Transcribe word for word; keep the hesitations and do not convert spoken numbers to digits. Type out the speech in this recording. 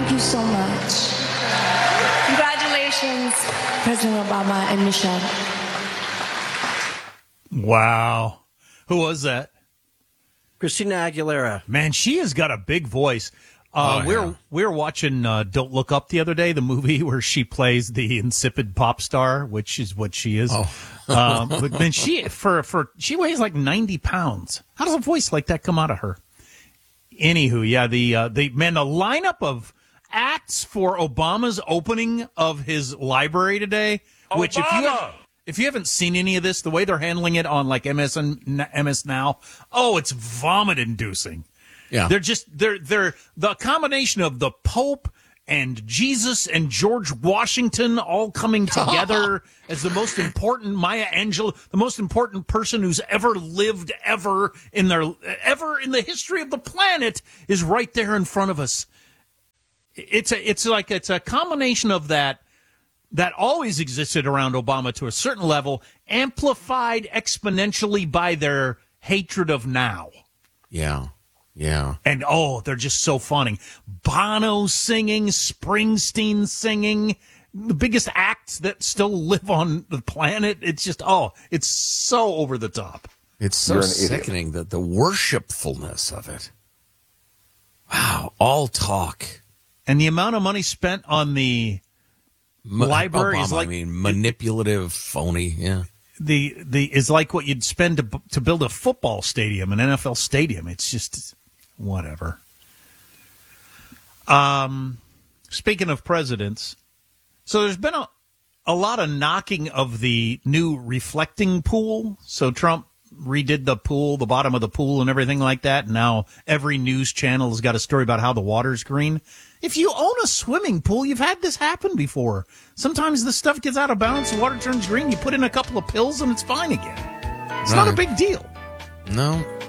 Thank you so much. Congratulations, President Obama and Michelle. Wow. Who was that? Christina Aguilera. Man, she has got a big voice. Uh, Oh, we yeah. were we were watching uh, Don't Look Up the other day, the movie where she plays the insipid pop star, which is what she is. Oh. um, but then she for for she weighs like ninety pounds. How does a voice like that come out of her? Anywho, yeah, the uh, the man, the lineup of acts for Obama's opening of his library today, which if you have, if you haven't seen any of this, the way they're handling it on like M S N, M S Now, oh, it's vomit inducing. Yeah. They're just they're they're the combination of the Pope and Jesus and George Washington all coming together as the most important Maya Angelou, the most important person who's ever lived ever in their ever in the history of the planet is right there in front of us. It's a it's like it's a combination of that that always existed around Obama to a certain level, amplified exponentially by their hatred of now. Yeah. Yeah. And, oh, they're just so funny. Bono singing, Springsteen singing, the biggest acts that still live on the planet. It's just, oh, it's so over the top. It's so sickening, that the worshipfulness of it. Wow. All talk. And the amount of money spent on the Ma- library Obama, is like... I mean, manipulative, phony, yeah. The, the is like what you'd spend to, to build a football stadium, an N F L stadium. It's just... whatever. Um, speaking of presidents, so there's been a, a lot of knocking of the new reflecting pool. So Trump redid the pool, the bottom of the pool and everything like that. Now every news channel has got a story about how the water's green. If you own a swimming pool, you've had this happen before. Sometimes the stuff gets out of balance, the water turns green, you put in a couple of pills and it's fine again. It's Right. not a big deal. No.